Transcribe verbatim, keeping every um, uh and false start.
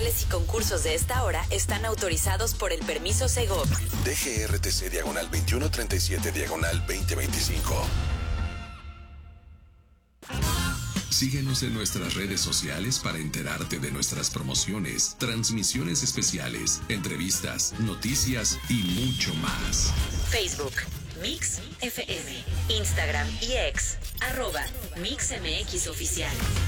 comerciales y concursos de esta hora están autorizados por el permiso Segov. D G R T C diagonal veintiuno treinta y siete diagonal veinte veinticinco. Síguenos en nuestras redes sociales para enterarte de nuestras promociones, transmisiones especiales, entrevistas, noticias y mucho más. Facebook, Mix F M. Instagram y X, arroba Mix M X Oficial.